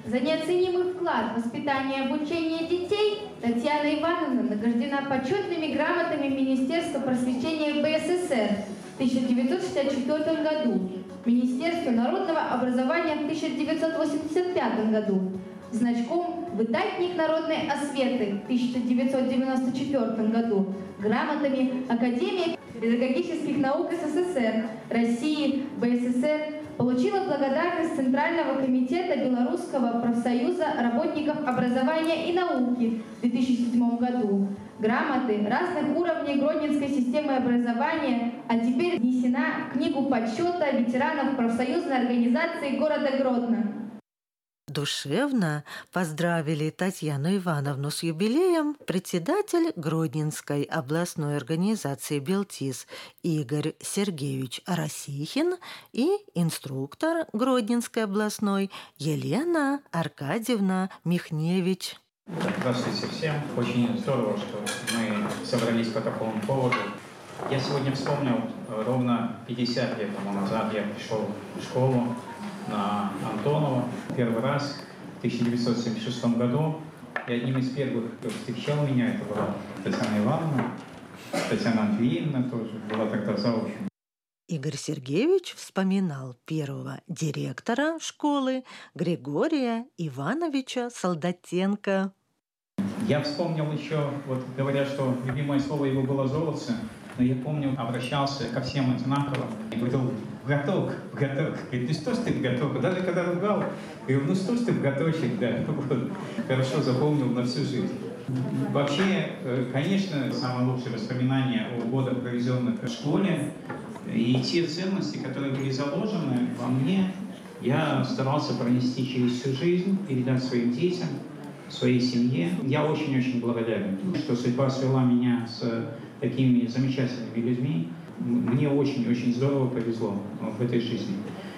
За неоценимый вклад в воспитание и обучение детей Татьяна Ивановна награждена почетными грамотами Министерства просвещения БССР в 1964 году, Министерства народного образования в 1985 году, значком «Выдатник народной осветы» в 1994 году, грамотами Академии педагогических наук СССР, России, БССР, получила благодарность Центрального комитета Белорусского профсоюза работников образования и науки в 2007 году, грамоты разных уровней Гродненской системы образования, а теперь внесена в Книгу почета ветеранов профсоюзной организации города Гродно. Душевно поздравили Татьяну Ивановну с юбилеем председатель Гродненской областной организации «Белтис» Игорь Сергеевич Росихин и инструктор Гродненской областной Елена Аркадьевна Михневич. Здравствуйте всем. Очень здорово, что мы собрались по такому поводу. Я сегодня вспомнил, ровно 50 лет тому назад я пришел в школу на Антонова первый раз в 1976 году. И одним из первых, кто встречал меня, это была Татьяна Ивановна, Татьяна Андреевна тоже была тогда заучем. Игорь Сергеевич вспоминал первого директора школы Григория Ивановича Солдатенко. Я вспомнил еще, вот говорят, что любимое слово его было «золотце», но я помню, обращался ко всем одинаково и говорил: «Браток, браток». Говорит: «Ну что ж ты, браток?» Даже когда ругал, говорил: «Ну что ж ты, браточек», да. Вот. Хорошо запомнил на всю жизнь. Вообще, конечно, самое лучшее воспоминание о годах, проведенных в школе, и те ценности, которые были заложены во мне, я старался пронести через всю жизнь, передать своим детям, своей семье. Я очень-очень благодарен, что судьба свела меня с такими замечательными людьми. Мне очень-очень здорово повезло в этой жизни.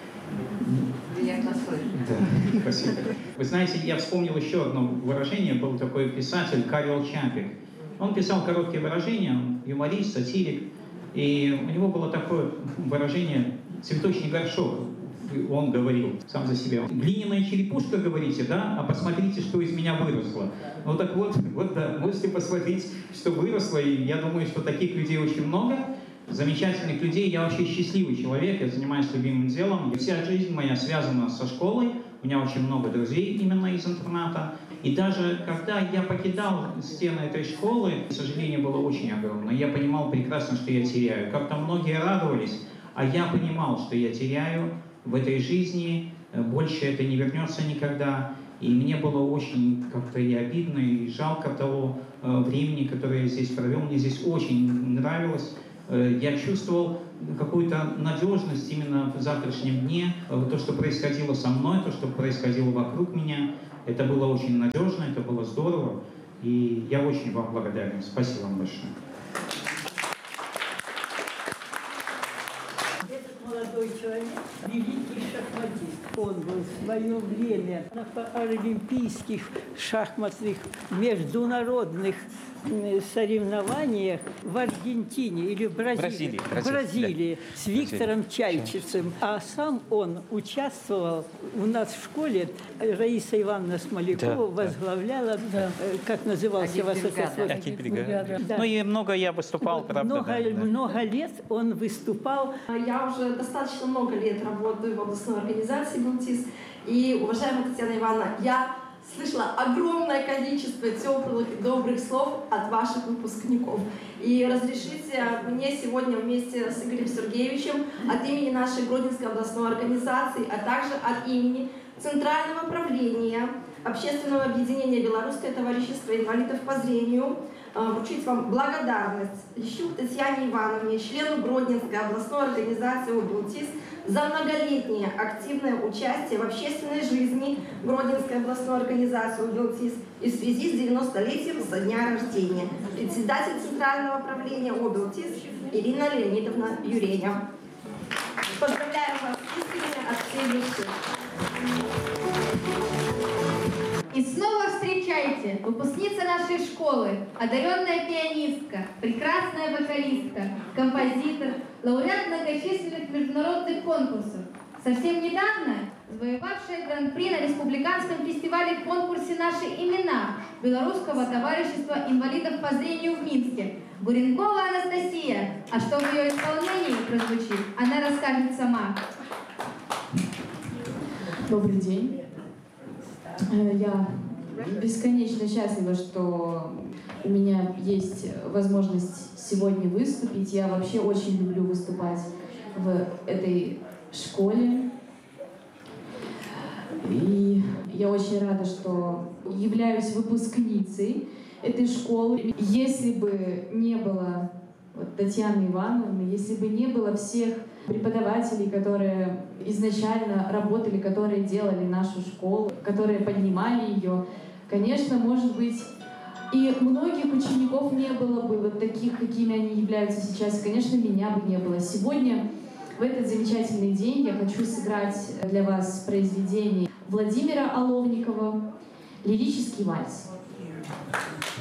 Приятно слышать. Да, спасибо. Вы знаете, я вспомнил еще одно выражение. Был такой писатель Карел Чапик. Он писал короткие выражения, он юморист, сатирик. И у него было такое выражение «цветочный горшок». Он говорил сам за себя: «Глиняная черепушка, говорите, да? А посмотрите, что из меня выросло». Ну так вот, да, можете посмотреть, что выросло. И я думаю, что таких людей очень много. Замечательных людей. Я вообще счастливый человек, я занимаюсь любимым делом. И вся жизнь моя связана со школой. У меня очень много друзей именно из интерната. И даже когда я покидал стены этой школы, сожаление было очень огромное. Я понимал прекрасно, что я теряю. Как-то многие радовались, а я понимал, что я теряю в этой жизни. Больше это не вернется никогда. И мне было очень как-то и обидно, и жалко того времени, которое я здесь провел. Мне здесь очень нравилось. Я чувствовал какую-то надежность именно в завтрашнем дне. То, что происходило со мной, то, что происходило вокруг меня, это было очень надежно, это было здорово. И я очень вам благодарен. Спасибо вам большое. Этот молодой человек – великий шахматист. Он был в свое время на паралимпийских шахматных международных соревнованиях в Аргентине или в Бразилии с Виктором Чайчицем. А сам он участвовал у нас в школе. Раиса Ивановна Смолякова возглавляла, как назывался вас этот? Ну и много я выступал, правда. Много лет он выступал. Я уже достаточно много лет работаю в областной организации «Белтис». И, уважаемая Татьяна Ивановна, я слышала огромное количество теплых и добрых слов от ваших выпускников. И разрешите мне сегодня вместе с Игорем Сергеевичем от имени нашей Гродненской областной организации, а также от имени Центрального правления Общественного объединения «Белорусское товарищество инвалидов по зрению» вручить вам благодарность Лещук Татьяне Ивановне, члену Гродненской областной организации «Белтис», за многолетнее активное участие в общественной жизни Гродненской областной организации «Белтис» и в связи с 90-летием со дня рождения. Председатель Центрального правления «Белтис» Ирина Леонидовна Юреня. Поздравляем вас искренне от всей души. И снова встречайте, выпускница нашей школы, одаренная пианистка, прекрасная вокалистка, композитор, лауреат многочисленных международных конкурсов. Совсем недавно завоевавшая гран-при на республиканском республиканском фестивале-конкурсе «Наши имена» Белорусского товарищества инвалидов по зрению в Минске. Гуренкова Анастасия. А что в ее исполнении прозвучит, она расскажет сама. Добрый день. Я бесконечно счастлива, что у меня есть возможность сегодня выступить. Я вообще очень люблю выступать в этой школе. И я очень рада, что являюсь выпускницей этой школы. Если бы не было Татьяны Ивановны, если бы не было всех преподавателей, которые изначально работали, которые делали нашу школу, которые поднимали ее, конечно, может быть, и многих учеников не было бы вот таких, какими они являются сейчас. Конечно, меня бы не было. Сегодня, в этот замечательный день, я хочу сыграть для вас произведение Владимира Оловникова «Лирический вальс».